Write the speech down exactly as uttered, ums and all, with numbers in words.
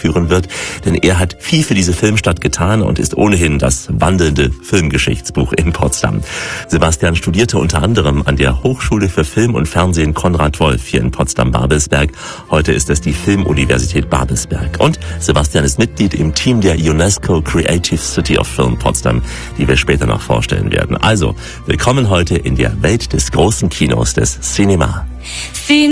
führen wird, denn er hat viel für diese Filmstadt getan und ist ohnehin das wandelnde Filmgeschichtsbuch in Potsdam. Sebastian studierte unter anderem an der Hochschule für Film und Fernsehen Konrad Wolf hier in Potsdam-Babelsberg. Heute ist es die Filmuniversität Babelsberg. Und Sebastian ist Mitglied im Team der UNESCO Creative City of Film Potsdam, die wir später noch vorstellen werden. Also, willkommen heute in der Welt des großen Kinos, des Cinema.